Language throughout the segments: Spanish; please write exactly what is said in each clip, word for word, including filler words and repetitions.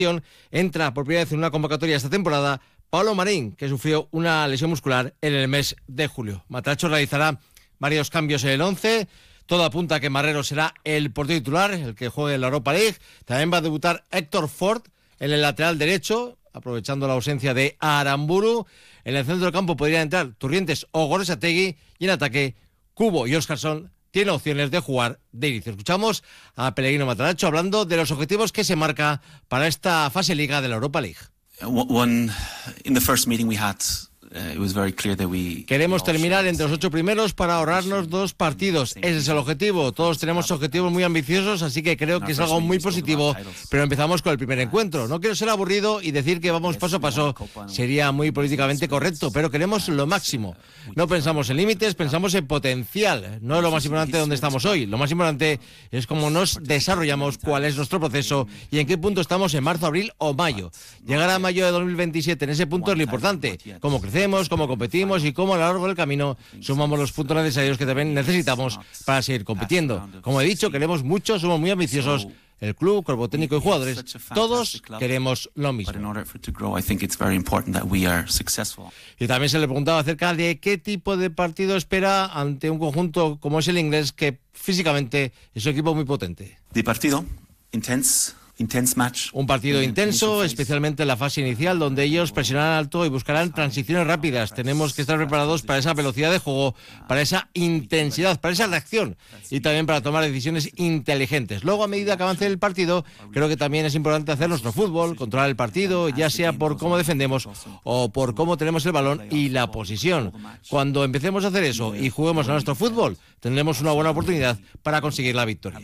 Entra por primera vez en una convocatoria esta temporada Pablo Marín, que sufrió una lesión muscular en el mes de julio. Matracho realizará varios cambios en el once. Todo apunta a que Marrero será el portero titular, el que juegue en la Europa League. También va a debutar Héctor Ford en el lateral derecho, aprovechando la ausencia de Aramburu. En el centro del campo podrían entrar Turrientes o Gorrotxategi, y en ataque Cubo y Óscarson tiene opciones de jugar de inicio. Escuchamos a Pellegrino Matarazzo hablando de los objetivos que se marca para esta fase liga de la Europa League. One, in the first meeting we had, uh, it was very clear that we Queremos terminar entre los ocho primeros para ahorrarnos dos partidos. Ese es el objetivo. Todos tenemos objetivos muy ambiciosos, así que creo que es algo muy positivo. Pero empezamos con el primer encuentro. No quiero ser aburrido y decir que vamos paso a paso. Sería muy políticamente correcto, pero queremos lo máximo. No pensamos en límites, pensamos en potencial. No es lo más importante donde estamos hoy. Lo más importante es cómo nos desarrollamos, cuál es nuestro proceso y en qué punto estamos en marzo, abril o mayo. Llegar a mayo de dos mil veintisiete en ese punto es lo importante. Cómo crecemos, cómo competimos y cómo a lo largo del camino sumamos los puntos necesarios que también necesitamos para seguir compitiendo. Como he dicho, queremos mucho, somos muy ambiciosos. El club, cuerpo técnico y jugadores, todos queremos lo mismo. Y también se le preguntaba acerca de qué tipo de partido espera ante un conjunto como es el inglés, que físicamente es un equipo muy potente. De partido intenso. Un partido intenso, especialmente en la fase inicial, donde ellos presionarán alto y buscarán transiciones rápidas. Tenemos que estar preparados para esa velocidad de juego, para esa intensidad, para esa reacción y también para tomar decisiones inteligentes. Luego, a medida que avance el partido, creo que también es importante hacer nuestro fútbol, controlar el partido, ya sea por cómo defendemos o por cómo tenemos el balón y la posición. Cuando empecemos a hacer eso y juguemos a nuestro fútbol, tendremos una buena oportunidad para conseguir la victoria.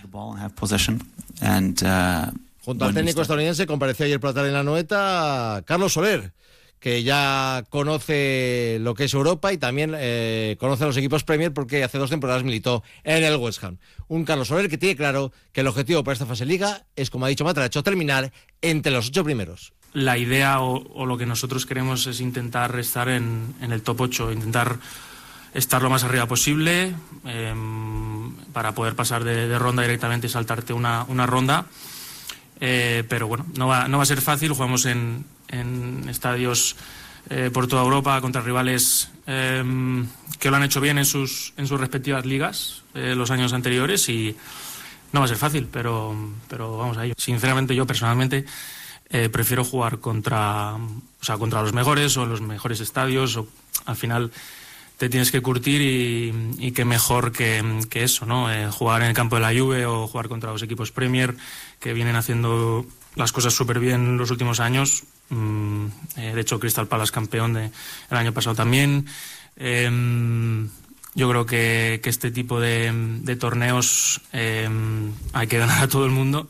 Junto al técnico estadounidense compareció ayer por la tarde en la Anoeta Carlos Soler, que ya conoce lo que es Europa y también eh, conoce a los equipos Premier porque hace dos temporadas militó en el West Ham. Un Carlos Soler que tiene claro que el objetivo para esta fase liga es, como ha dicho Matarazzo, terminar entre los ocho primeros. La idea o, o lo que nosotros queremos es intentar estar en, en el top ocho, intentar estar lo más arriba posible eh, para poder pasar de, de ronda directamente y saltarte una, una ronda. Eh, pero bueno, no va, no va a ser fácil. Jugamos en, en estadios eh, por toda Europa contra rivales eh, que lo han hecho bien en sus, en sus respectivas ligas eh, los años anteriores, y no va a ser fácil, pero, pero vamos a ello. Sinceramente, yo personalmente eh, prefiero jugar contra, o sea, contra los mejores o los mejores estadios. O, al final te tienes que curtir y, y qué mejor que, que eso, ¿no? Eh, jugar en el campo de la Juve o jugar contra los equipos Premier que vienen haciendo las cosas súper bien los últimos años. Mm, eh, de hecho, Crystal Palace campeón de, el año pasado también. Eh, yo creo que, que este tipo de, de torneos eh, hay que ganar a todo el mundo.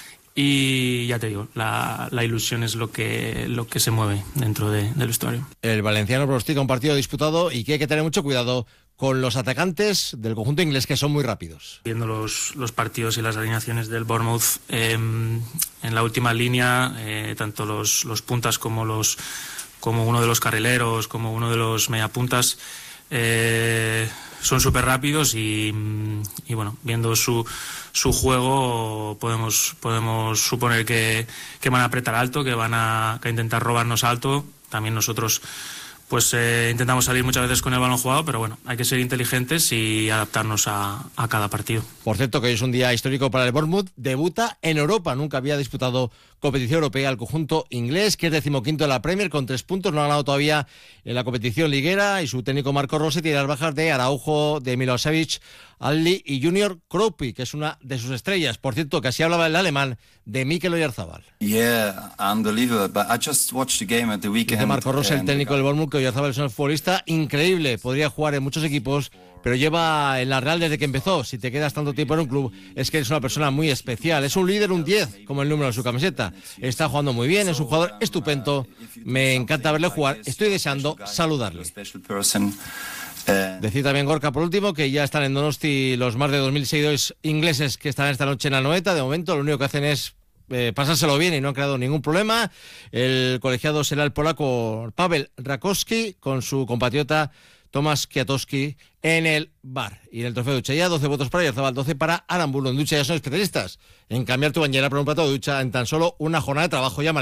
Y ya te digo, la, la ilusión es lo que, lo que se mueve dentro de, del vestuario. El valenciano pronostica un partido disputado y que hay que tener mucho cuidado con los atacantes del conjunto inglés, que son muy rápidos. Viendo los, los partidos y las alineaciones del Bournemouth, eh, en la última línea, eh, tanto los, los puntas como, los, como uno de los carrileros, como uno de los mediapuntas, eh, son súper rápidos y, y bueno, viendo su, su juego podemos, podemos suponer que, que van a apretar alto, que van a, que a intentar robarnos alto. También nosotros pues eh, intentamos salir muchas veces con el balón jugado, pero bueno, hay que ser inteligentes y adaptarnos a, a cada partido. Por cierto, que hoy es un día histórico para el Bournemouth. Debuta en Europa, nunca había disputado competición europea el conjunto inglés, que es decimoquinto de la Premier con tres puntos, no ha ganado todavía en la competición liguera, y su técnico Marco Rose tiene las bajas de Araujo, de Milosevic, Alli y Junior Kroupi, que es una de sus estrellas. Por cierto, que así hablaba el alemán de Mikel Oyarzabal. Yeah, unbelievable, but I just watched the game at the weekend. Dice Marco Rose, el técnico del Bournemouth, que Oyarzabal es un futbolista increíble, podría jugar en muchos equipos, pero lleva en la Real desde que empezó. Si te quedas tanto tiempo en un club, es que eres una persona muy especial. Es un líder, un diez, como el número de su camiseta. Está jugando muy bien, es un jugador estupendo. Me encanta verle jugar, estoy deseando saludarle. Decir también, Gorka, por último, que ya están en Donosti los más de dos mil seguidores ingleses que están esta noche en la Anoeta. De momento lo único que hacen es eh, pasárselo bien y no han creado ningún problema. El colegiado será el polaco Paweł Rakowski con su compatriota Tomasz Kwiatkowski en el bar. Y en el trofeo de ducha ya, doce votos para Oyarzabal, doce para Aramburu. En ducha ya son especialistas en cambiar tu bañera por un plato de ducha en tan solo una jornada de trabajo. Llama